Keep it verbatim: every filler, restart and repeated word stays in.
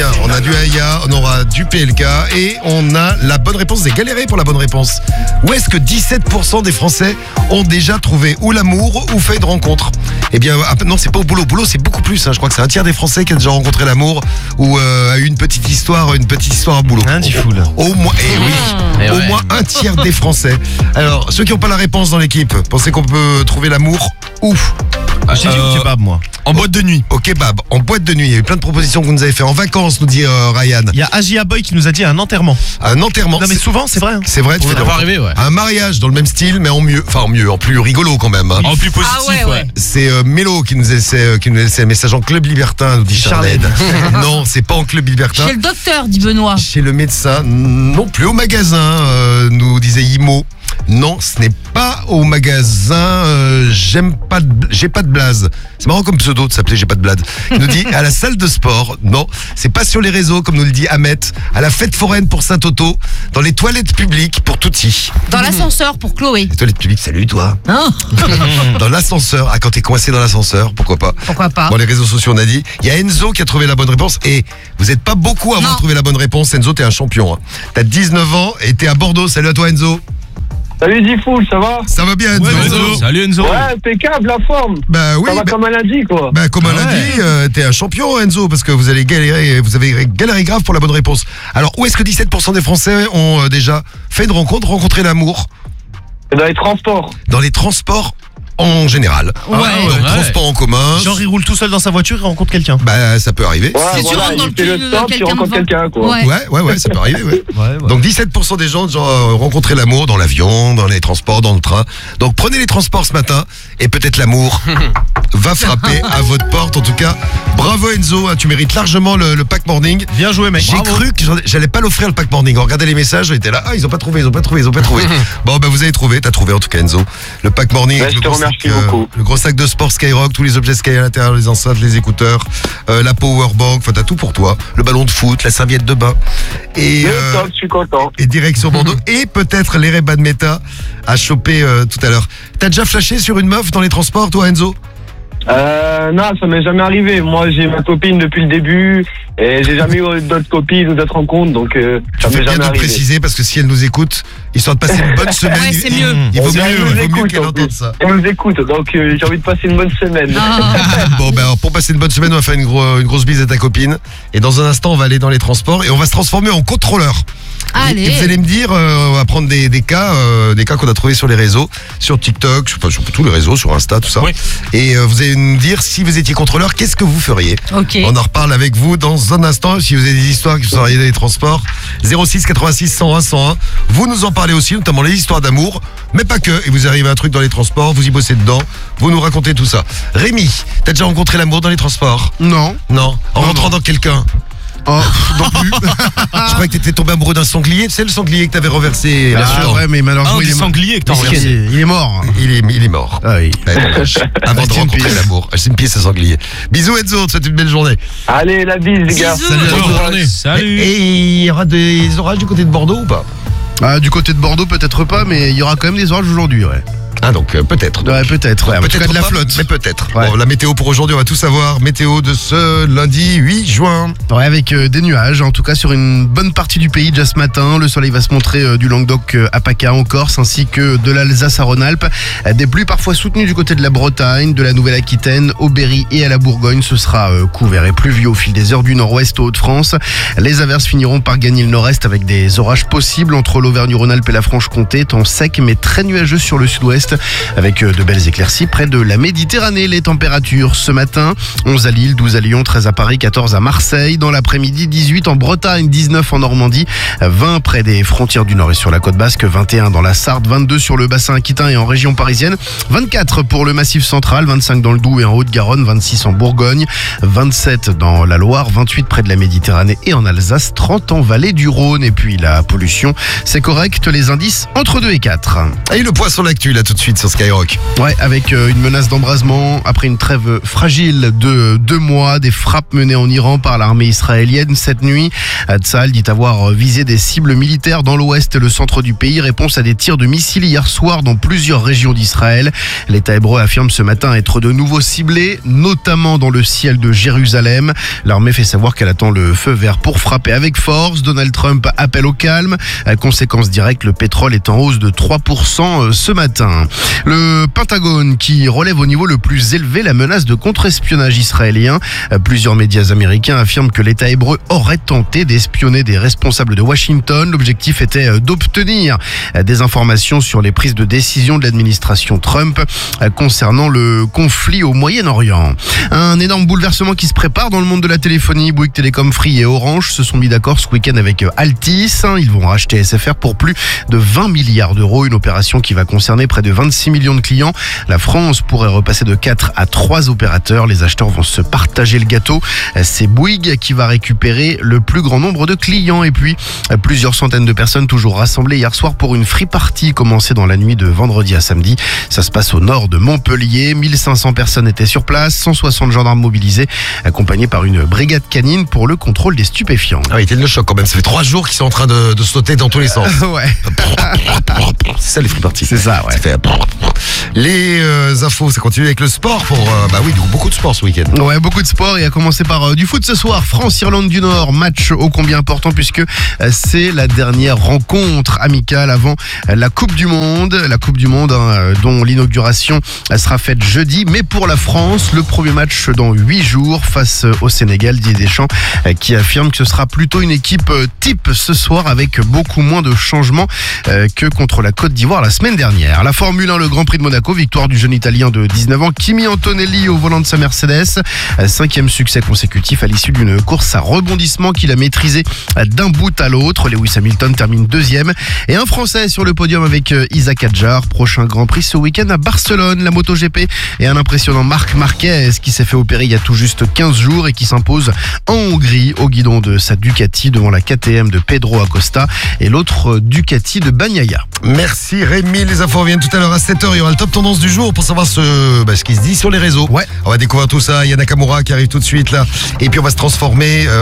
bien. On a du Aya, on aura du P L K et on a la bonne réponse. Vous avez galéré pour la bonne réponse. Où est-ce que dix-sept pour cent des Français ont déjà trouvé ou l'amour ou fait une rencontre? Eh bien, ah, non, c'est pas au boulot. Au boulot, c'est beaucoup plus. Hein. Je crois que c'est un tiers des Français qui a déjà rencontré l'amour ou euh, a eu une petite histoire, une petite histoire à boulot. Un petit fou là. Au, au moins, eh oui, Eh au ouais. moins un tiers des Français. Alors, ceux qui n'ont pas la réponse dans l'équipe, pensez qu'on peut trouver l'amour où? J'ai dit au kebab, moi. En boîte de nuit. Au kebab, en boîte de nuit. Il y a eu plein de propositions que vous nous avez fait en vacances, nous dit euh, Ryan. Il y a Agia Boy qui nous a dit un enterrement. Un enterrement. Non mais c'est- souvent, c'est vrai. hein. C'est vrai, tu fais Ça des va rencontres. arriver, ouais. Un mariage dans le même style, mais en mieux. Enfin, en mieux, en plus rigolo quand même. hein. En plus positif, Ah ouais, ouais. ouais. C'est euh, Mélo qui nous essaie, euh, qui nous laissait un message en club libertin, nous dit Charlène. Non, c'est pas en club libertin. Chez le docteur, dit Benoît. Chez le médecin, non plus au magasin, euh, nous disait Imo. Non, ce n'est pas au magasin. euh, J'aime pas, de- j'ai pas de blase. C'est marrant comme pseudo de s'appeler J'ai pas de blade. Il nous dit à la salle de sport. Non, c'est pas sur les réseaux comme nous le dit Ahmet. À la fête foraine pour Saint-Toto, dans les toilettes publiques pour Touti. Dans l'ascenseur pour Chloé. Les toilettes publiques, salut toi. Hein? Dans l'ascenseur. Ah, quand t'es coincé dans l'ascenseur, pourquoi pas. Pourquoi pas? Bon, les réseaux sociaux, on a dit. Il y a Enzo qui a trouvé la bonne réponse. Et vous n'êtes pas beaucoup à avoir Non. trouvé la bonne réponse. Enzo, t'es un champion. hein. T'as dix-neuf ans et t'es à Bordeaux. Salut à toi, Enzo. Salut Diffoul, ça va? Ça va bien, Enzo? Ouais, Enzo. Salut Enzo. Ouais, impeccable la forme. Bah oui. ça va bah- comme un lundi, quoi. bah, comme on l'a Ah ouais. dit, euh, t'es un champion, Enzo, parce que vous allez galérer, vous avez galéré grave pour la bonne réponse. Alors, où est-ce que dix-sept pour cent des Français ont euh, déjà fait une rencontre, rencontré l'amour? Dans les transports. Dans les transports en général. Ouais. Dans ouais. les transports en commun. Genre il roule tout seul dans sa voiture et rencontre quelqu'un. Bah, ça peut arriver. Ouais, Si tu voilà, rentres dans il le fait le cul de stop, tu quelqu'un rencontres devant. quelqu'un, quoi. Ouais. Ouais, ouais, ouais, ça peut arriver, ouais. Ouais, ouais. Donc dix-sept pour cent des gens ont euh, rencontré l'amour dans l'avion, dans les transports, dans le train. Donc prenez les transports ce matin et peut-être l'amour va frapper à votre porte. En tout cas, bravo Enzo, hein, tu mérites largement le, le pack morning. Bien joué mec. J'ai Bravo. cru que j'en- j'allais pas l'offrir le pack morning. On regardait les messages, j'étais là, ah ils ont pas trouvé, ils ont pas trouvé, ils ont pas trouvé. Bon bah vous avez trouvé, t'as trouvé en tout cas Enzo. Le pack morning, Ouais, avec je le, te gros remercie sac, euh, beaucoup. le gros sac de sport Skyrock, tous les objets Sky à l'intérieur, les enceintes, les écouteurs, euh, la powerbank, enfin t'as tout pour toi. Le ballon de foot, la serviette de bain. Et, Le euh, top, je suis content. et direction Bordeaux et peut-être les Ray-Ban Meta à choper euh, tout à l'heure. T'as déjà flashé sur une meuf dans les transports, toi Enzo? Euh, non, ça m'est jamais arrivé. Moi, j'ai ma copine depuis le début et j'ai jamais eu d'autres copines ou d'autres rencontres, donc euh, Tu ça fais m'est bien jamais de arrivé. préciser parce que si elle nous écoute, histoire de passer une bonne semaine. Ouais, c'est mieux. Il vaut Eh mieux, bien, elle il nous vaut mieux écoute, qu'elle en entende plus. ça. Elle nous écoute, donc euh, j'ai envie de passer une bonne semaine. Ah. Bon, ben, alors, pour passer une bonne semaine, on va faire une, gros- une grosse bise à ta copine. Et dans un instant, on va aller dans les transports et on va se transformer en contrôleur. Allez. Et vous allez me dire, euh, on va prendre des, des cas, euh, des cas qu'on a trouvés sur les réseaux, sur TikTok, sur, enfin, sur tous les réseaux, sur Insta, tout ça. Oui. Et euh, vous allez me dire, si vous étiez contrôleur, qu'est-ce que vous feriez? Ok. On en reparle avec vous dans un instant. Si vous avez des histoires qui vous sont arrivées dans les transports, zéro six quatre-vingt-six cent un cent un. Vous nous en parlez aussi, notamment les histoires d'amour, mais pas que. Et vous arrivez à un truc dans les transports, vous y bossez dedans, vous nous racontez tout ça. Rémi, t'as déjà rencontré l'amour dans les transports? Non. Non. En Non, rentrant non. dans quelqu'un? Oh, non plus. Je croyais que t'étais tombé amoureux d'un sanglier. Tu sais, le sanglier que t'avais renversé. Bien là, sûr, dedans. ouais, mais malheureusement Un il des est mort. sangliers que t'as Il renversé. est- Il est mort. Il est, il est mort. Ah oui. Ouais, dommage. Avant de Reste in rencontrer peace. l'amour. Reste in peace, ce sanglier. Bisous Enzo, on te souhaite une belle journée. Allez, la bise, les gars. Bisous. Salut à Bonne toi. journée. Salut. Et il y aura des orages du côté de Bordeaux ou pas? Ah, du côté de Bordeaux peut-être pas, mais il y aura quand même des orages aujourd'hui, ouais. Ah donc euh, peut-être. Ouais, peut-être. Ouais. En tout cas de la pas, flotte. Mais peut-être. Ouais. Bon, la météo pour aujourd'hui, on va tout savoir. Météo de ce lundi huit juin. Ouais, avec euh, des nuages, en tout cas sur une bonne partie du pays déjà ce matin. Le soleil va se montrer euh, du Languedoc euh, à PACA en Corse, ainsi que de l'Alsace à Rhône-Alpes. Euh, Des pluies parfois soutenues du côté de la Bretagne, de la Nouvelle-Aquitaine, au Berry et à la Bourgogne. Ce sera euh, couvert et pluvieux au fil des heures du nord-ouest aux Hauts-de-France. Les averses finiront par gagner le nord-est avec des orages possibles entre l'Auvergne-Rhône-Alpes et la Franche-Comté. Temps sec mais très nuageux sur le sud-ouest, avec euh, de belles éclaircies près de la Méditerranée. Les températures ce matin, onze à Lille, douze à Lyon, treize à Paris, quatorze à Marseille. Dans l'après-midi, dix-huit en Bretagne, dix-neuf en Normandie, vingt près des frontières du Nord et sur la côte basque, vingt et un dans la Sarthe, vingt-deux sur le bassin aquitain et en région parisienne, vingt-quatre pour le massif central, vingt-cinq dans le Doubs et en Haute-Garonne, vingt-six en Bourgogne, vingt-sept dans la Loire, vingt-huit près de la Méditerranée et en Alsace, trente en vallée du Rhône. Et puis la pollution, c'est correct, les indices entre deux et quatre. Et le point sur l'actu là tout de suite. suite sur Skyrock. Ouais, avec euh, une menace d'embrasement après une trêve fragile de deux mois, des frappes menées en Iran par l'armée israélienne cette nuit. Tsahal dit avoir visé des cibles militaires dans l'ouest et le centre du pays, réponse à des tirs de missiles hier soir dans plusieurs régions d'Israël. L'État hébreu affirme ce matin être de nouveau ciblé, notamment dans le ciel de Jérusalem. L'armée fait savoir qu'elle attend le feu vert pour frapper avec force. Donald Trump appelle au calme. Conséquence directe, le pétrole est en hausse de trois pour cent ce matin. Le Pentagone qui relève au niveau le plus élevé la menace de contre-espionnage israélien. Plusieurs médias américains affirment que l'État hébreu aurait tenté d'espionner des responsables de Washington. L'objectif était d'obtenir des informations sur les prises de décision de l'administration Trump concernant le conflit au Moyen-Orient. Un énorme bouleversement qui se prépare dans le monde de la téléphonie. Bouygues Telecom, Free et Orange se sont mis d'accord ce week-end avec Altice. Ils vont racheter S F R pour plus de vingt milliards d'euros. Une opération qui va concerner près de vingt-six millions de clients. La France pourrait repasser de quatre à trois opérateurs. Les acheteurs vont se partager le gâteau. C'est Bouygues qui va récupérer le plus grand nombre de clients. Et puis, plusieurs centaines de personnes toujours rassemblées hier soir pour une free party commencée dans la nuit de vendredi à samedi. Ça se passe au nord de Montpellier. mille cinq cents personnes étaient sur place, cent soixante gendarmes mobilisés, accompagnés par une brigade canine pour le contrôle des stupéfiants. Ah oui, t'es le choc quand même. Ça fait trois jours qu'ils sont en train de, de sauter dans tous les sens. Ouais, C'est ça les free parties. c'est ça, ouais. Ça fait... Les euh, infos, ça continue avec le sport pour euh, bah oui, beaucoup de sport ce week-end. Ouais, beaucoup de sport et à commencer par euh, du foot ce soir. France-Irlande du Nord, match ô combien important puisque euh, c'est la dernière rencontre amicale avant euh, la Coupe du Monde. La Coupe du Monde hein, euh, dont l'inauguration euh, sera faite jeudi. Mais pour la France, le premier match dans huit jours face euh, au Sénégal. Didier Deschamps euh, qui affirme que ce sera plutôt une équipe euh, type ce soir avec beaucoup moins de changements euh, que contre la Côte d'Ivoire la semaine dernière. La Formule un, le Grand Prix de Monaco, victoire du jeune Italien de dix-neuf ans, Kimi Antonelli au volant de sa Mercedes. Cinquième succès consécutif à l'issue d'une course à rebondissement qu'il a maîtrisé d'un bout à l'autre. Lewis Hamilton termine deuxième. Et un Français sur le podium avec Isaac Adjar. Prochain Grand Prix ce week-end à Barcelone. La MotoGP et un impressionnant Marc Marquez qui s'est fait opérer il y a tout juste quinze jours et qui s'impose en Hongrie au guidon de sa Ducati devant la K T M de Pedro Acosta et l'autre Ducati de Bagnaia. Merci Rémi, les infos reviennent tout à l'heure à sept heures. Il y aura le top tendance du jour pour savoir ce, bah, ce qui se dit sur les réseaux. Ouais. On va découvrir tout ça. Il y a Nakamura qui arrive tout de suite là. Et puis on va se transformer. Euh,